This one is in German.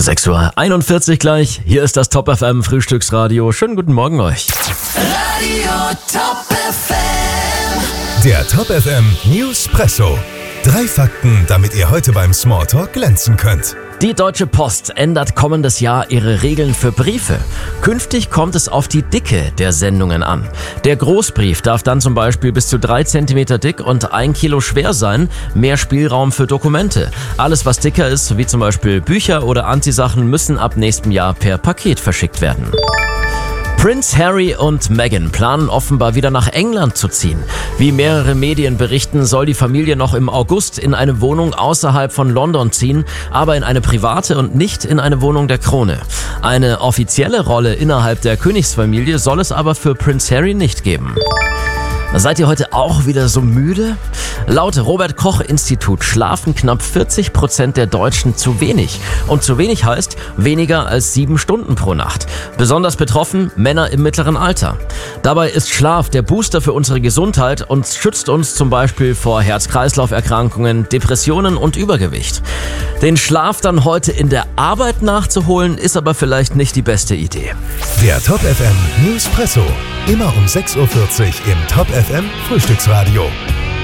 6:41 Uhr gleich. Hier ist das Top FM Frühstücksradio. Schönen guten Morgen euch. Radio Top FM. Der Top FM Newspresso. 3 Fakten, damit ihr heute beim Smalltalk glänzen könnt. Die Deutsche Post ändert kommendes Jahr ihre Regeln für Briefe. Künftig kommt es auf die Dicke der Sendungen an. Der Großbrief darf dann zum Beispiel bis zu 3 Zentimeter dick und 1 Kilo schwer sein. Mehr Spielraum für Dokumente. Alles, was dicker ist, wie zum Beispiel Bücher oder Anzisachen, müssen ab nächstem Jahr per Paket verschickt werden. Prince Harry und Meghan planen offenbar wieder nach England zu ziehen. Wie mehrere Medien berichten, soll die Familie noch im August in eine Wohnung außerhalb von London ziehen, aber in eine private und nicht in eine Wohnung der Krone. Eine offizielle Rolle innerhalb der Königsfamilie soll es aber für Prince Harry nicht geben. Seid ihr heute auch wieder so müde? Laut Robert-Koch-Institut schlafen knapp 40% der Deutschen zu wenig. Und zu wenig heißt weniger als 7 Stunden pro Nacht. Besonders betroffen Männer im mittleren Alter. Dabei ist Schlaf der Booster für unsere Gesundheit und schützt uns zum Beispiel vor Herz-Kreislauf-Erkrankungen, Depressionen und Übergewicht. Den Schlaf dann heute in der Arbeit nachzuholen, ist aber vielleicht nicht die beste Idee. Der Top FM Newspresso. Immer um 6:40 Uhr im Top FM Frühstücksradio.